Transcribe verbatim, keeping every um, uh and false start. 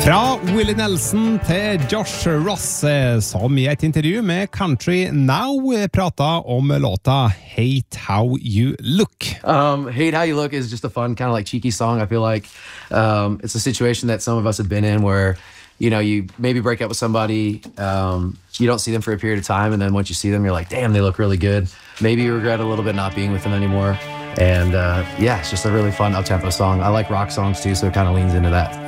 Fra Willie Nelson til Josh Ross, som i et intervju med Country Now pratet om låta Hate How You Look. Um, Hate How You Look is just a fun, kind of like cheeky song. I feel like um, it's a situation that some of us have been in where, you know, you maybe break up with somebody, um, you don't see them for a period of time, and then once you see them, you're like, damn, they look really good. Maybe you regret a little bit not being with them anymore. And uh, yeah, it's just a really fun up-tempo song. I like rock songs too, so it kind of leans into that.